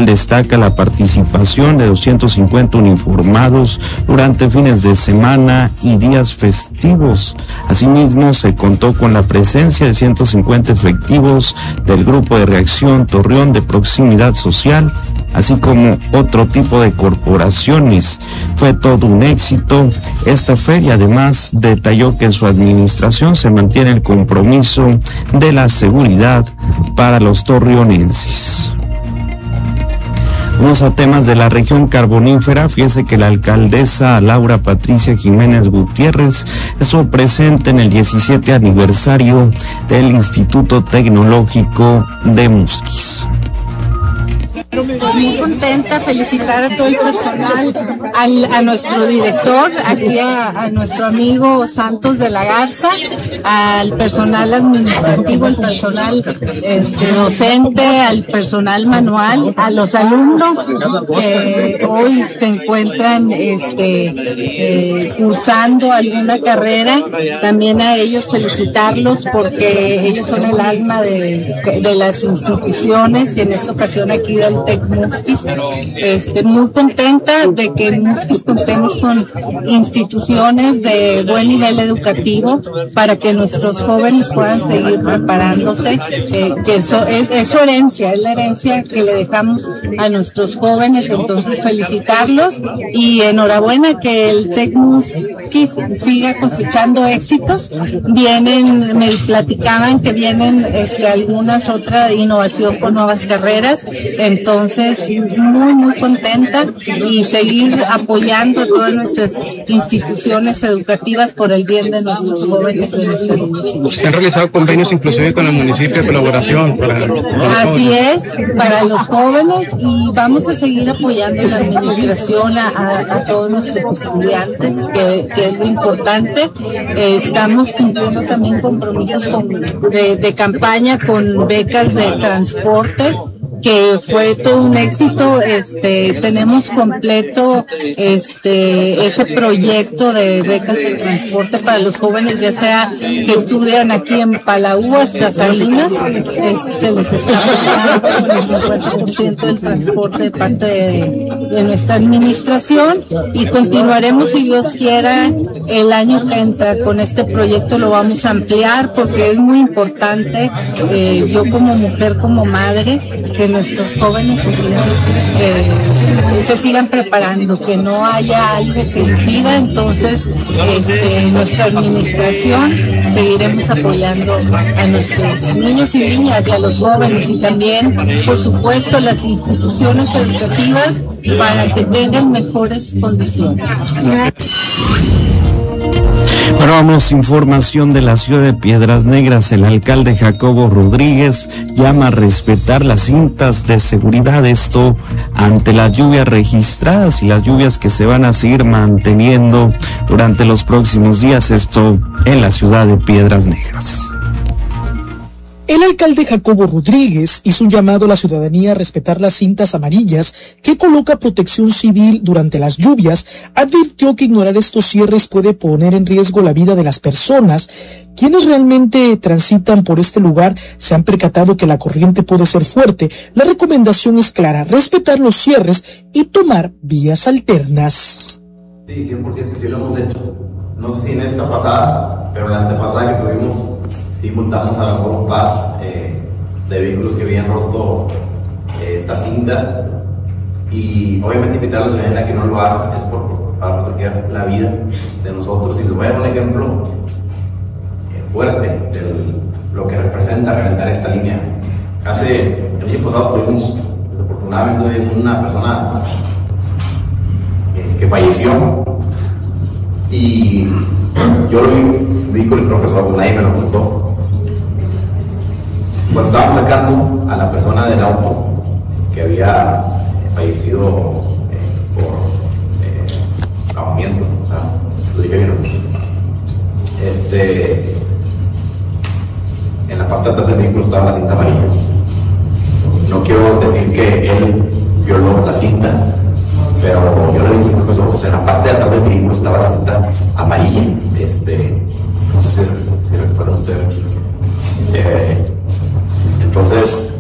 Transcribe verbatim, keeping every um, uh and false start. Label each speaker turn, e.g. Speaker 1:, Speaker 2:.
Speaker 1: destaca la participación de doscientos cincuenta uniformados durante fines de semana y días festivos. Asimismo, se contó con la presencia de ciento cincuenta efectivos del Grupo de Reacción Torreón de Proximidad Social, así como otro tipo de corporaciones. Fue todo un éxito esta feria. Además, detalló que en su administración se mantiene el compromiso de la seguridad para los torreonenses. Vamos a temas de la región carbonífera. Fíjese que la alcaldesa Laura Patricia Jiménez Gutiérrez estuvo presente en el diecisiete aniversario del Instituto Tecnológico de Musquis.
Speaker 2: Muy contenta, felicitar a todo el personal, al, a nuestro director, aquí a, a nuestro amigo Santos de la Garza, al personal administrativo, al personal este, docente, al personal manual, a los alumnos que hoy se encuentran este, eh, cursando alguna carrera, también a ellos felicitarlos porque ellos son el alma de, de las instituciones y en esta ocasión aquí del Tec Musquis. Este, muy contenta de que en Musquis contemos con instituciones de buen nivel educativo para que nuestros jóvenes puedan seguir preparándose, eh, que eso es, es su herencia, es la herencia que le dejamos a nuestros jóvenes. Entonces felicitarlos y enhorabuena que el Tec Musquis siga cosechando éxitos. Vienen, me platicaban que vienen este, algunas otras innovación con nuevas carreras. Entonces, muy, muy contenta y seguir apoyando a todas nuestras instituciones educativas por el bien de nuestros jóvenes de nuestro municipio.
Speaker 3: Se han realizado convenios inclusive con el municipio de colaboración para, para
Speaker 2: Así es, para los jóvenes, y vamos a seguir apoyando en la administración a, a, a todos nuestros estudiantes, que, que es lo importante. Eh, estamos cumpliendo también compromisos con, de, de campaña con becas de transporte, que fue todo un éxito. Este, tenemos completo este ese proyecto de becas de transporte para los jóvenes, ya sea que estudian aquí en Palau hasta Salinas, este, se les está pagando con el cincuenta por ciento del transporte de parte de, de nuestra administración, y continuaremos, si Dios quiera, el año que entra con este proyecto. Lo vamos a ampliar porque es muy importante, eh, yo como mujer, como madre, que nuestros jóvenes se sigan, eh, se sigan preparando, que no haya algo que impida. Entonces, este, nuestra administración seguiremos apoyando a nuestros niños y niñas y a los jóvenes, y también, por supuesto, las instituciones educativas para que tengan mejores condiciones.
Speaker 1: Bueno, vamos, información de la ciudad de Piedras Negras. El alcalde Jacobo Rodríguez llama a respetar las cintas de seguridad, esto ante las lluvias registradas y las lluvias que se van a seguir manteniendo durante los próximos días, esto en la ciudad de Piedras Negras.
Speaker 4: El alcalde Jacobo Rodríguez hizo un llamado a la ciudadanía a respetar las cintas amarillas que coloca Protección Civil durante las lluvias. Advirtió que ignorar estos cierres puede poner en riesgo la vida de las personas. Quienes realmente transitan por este lugar se han percatado que la corriente puede ser fuerte. La recomendación es clara: respetar los cierres y tomar vías alternas.
Speaker 5: Sí, cien por ciento sí lo hemos hecho. No sé si en esta pasada, pero la antepasada que tuvimos, sí multamos a lo mejor un par eh, de vehículos que habían roto eh, esta cinta, y obviamente invitar a la ciudadanía a que no lo haga, es por, para proteger la vida de nosotros. Y les voy a dar un ejemplo eh, fuerte de lo que representa reventar esta línea. Hace, el año pasado tuvimos desafortunadamente una persona eh, que falleció, y yo lo vi, vi con el profesor, nadie me lo contó. Cuando estábamos sacando a la persona del auto que había fallecido eh, por eh, ahogamiento, o sea, lo dije bien, este, en la parte de atrás del vehículo estaba la cinta amarilla. No quiero decir que él violó la cinta, pero yo le dije al profesor, pues en la parte de atrás del vehículo estaba la cinta amarilla. Este, no sé si, si recuerdan ustedes. Eh, entonces,